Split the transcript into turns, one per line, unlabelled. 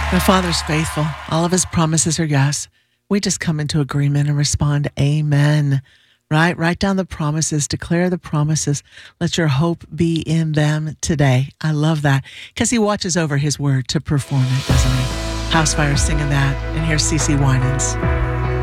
The Father's faithful. All of his promises are yes. We just come into agreement and respond, amen. Right? Write down the promises, declare the promises. Let your hope be in them today. I love that because he watches over his word to perform it, doesn't he? Housefire singing that. And here's CeCe Winans.